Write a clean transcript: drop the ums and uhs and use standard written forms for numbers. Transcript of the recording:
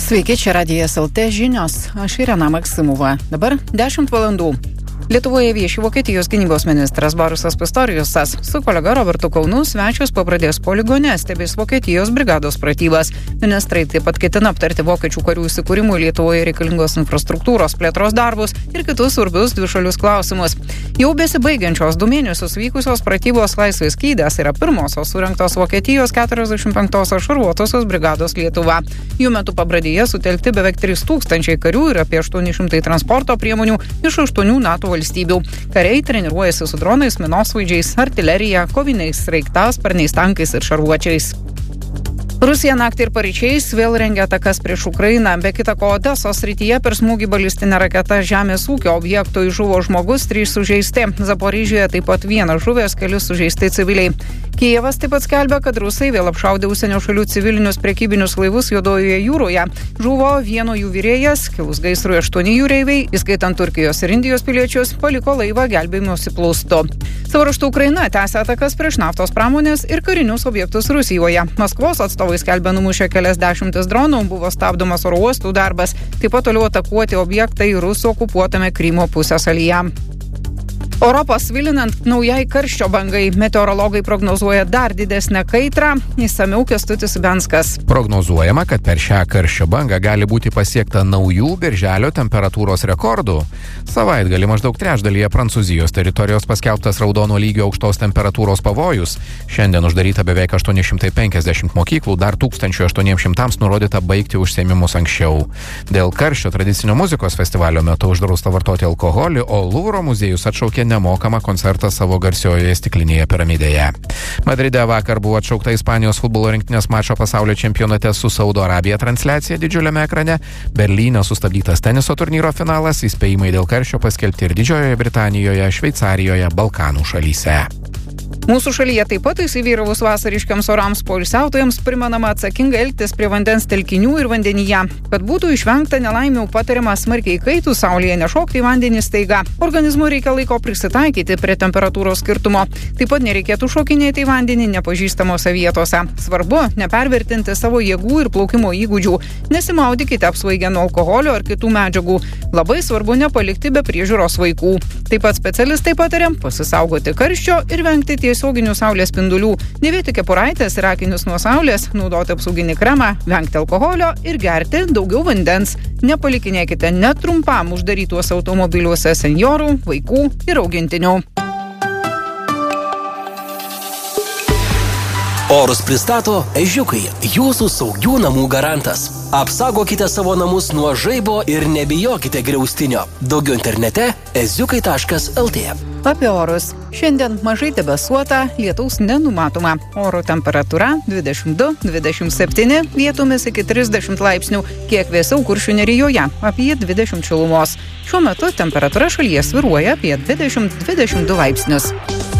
Sveiki, čia Radijas LT žinios. Aš Irena Maksimova. Dabar 10 valandų. Lietuvoje vieši Vokietijos gynybos ministras Borisas Pistoriusas su kolega Robertu Kaunu svečius pabradės poligone stebės Vokietijos brigados pratybas. Ministrai taip pat ketina aptarti vokiečių karių įsikūrimų Lietuvoje reikalingos infrastruktūros plėtros darbus ir kitus svarbius dvišalius klausimus. Jau besibaigiančios 2 mėnesius vykusios pratybos Laisvės skydas yra pirmosios surengtos Vokietijos 45-osios šarvuotosios brigados Lietuva. Jų metu pabradėje sutelkti beveik 3000 karių ir apie 800 transporto priemonių iš 8 NATO valstybių. Kariai treniruojasi su dronais, minosvaidžiais, artilerija, koviniais sraigtasparniais, tankais ir šarvuočiais. Rusija naktį ir paryčiais vėl rengia atakas prieš Ukrainą. Be kita ko, Odesos srityje per smūgį balistinę raketą žemės ūkio objektui žuvo žmogus, 3 sužeisti. Zaporižėje taip pat 1 žuvęs, keli sužeisti civiliai. Kijevas taip pat skelbia, kad rusai vėl apšaudė užsienio šalių civilinius prekybinius laivus Juodojoje jūroje. Žuvo 1 jų virėjas, kilus gaisrui 8 jūreiviai, įskaitant Turkijos ir Indijos piliečius, paliko laivą gelbėjimosi plaustu. Savo ruožtu Ukraina tęsia atakas prieš naftos pramonės ir karinius objektus Rusijoje. Maskvos atstovai skelbia numušę kelias dešimtis dronų, buvo stabdomas oro uostų darbas, taip pat toliau atakuoti objektai rusų okupuotame Krymo pusiasalyje. Europą svilinant naujai karščio bangai, meteorologai prognozuoja dar didesnę kaitrą. Išsamiau Kęstutis Benskas. Prognozuojama, kad per šią karščio bangą gali būti pasiekta naujų birželio temperatūros rekordų. Savaitgalį maždaug trečdalyje Prancūzijos teritorijos paskelbtas raudono lygio aukštos temperatūros pavojus. Šiandien uždaryta beveik 850 mokyklų, dar 1800 nurodyta baigti užsiėmimus anksčiau. Dėl karščio tradicinio muzikos festivalio metu uždrausta vartoti alkoholį, o Luvro muziejus atšaukė nemokamą koncertą savo garsiojoje stiklinėje piramidėje. Madride vakar buvo atšaukta Ispanijos futbolo rinktinės mačo pasaulio čempionate su Saudo Arabija transliacija didžiuliame ekrane. Berlyne sustabdytas teniso turnyro finalas, įspėjimai dėl karščio paskelbti ir Didžiojoje Britanijoje, Šveicarijoje, Balkanų šalyse. Mūsų šalyje taip pat įsivyravus vasariškiams orams poilsiautojams primenama atsakingai elgtis prie vandens telkinių ir vandenyje. Kad būtų išvengta nelaimių, patariama smarkiai kaitus saulėje nešokti į vandenį staiga. Organizmui reikia laiko prisitaikyti prie temperatūros skirtumo. Taip pat nereikėtų šokinėti į vandenį nepažįstamose vietose. Svarbu nepervertinti savo jėgų ir plaukimo įgūdžių. Nesimaudykite apsvaigę nuo alkoholio ar kitų medžiagų. Labai svarbu nepalikti be priežiūros vaikų. Taip pat specialistai pataria pasisaugoti karščio ir vengti tiesioginių saulės spindulių, dėvėti kepuraitės ir akinius nuo saulės, naudoti apsauginį kremą, vengti alkoholio ir gerti daugiau vandens. Nepalikinėkite net trumpam uždarytuose automobiliuose senjorų, vaikų ir augintinių. Orus pristato Ežiukai, jūsų saugių namų garantas. Apsaugokite savo namus nuo žaibo ir nebijokite griaustinio. Daugiau internete eziukai.lt. Apie orus. Šiandien mažai debesuota, lietaus nenumatoma. Oro temperatūra 22-27, vietomis iki 30 laipsnių, kiek vėsiau Kuršių nerijoje, apie 20 šilumos. Šiuo metu temperatūra šalyje svyruoja apie 20-22 laipsnius.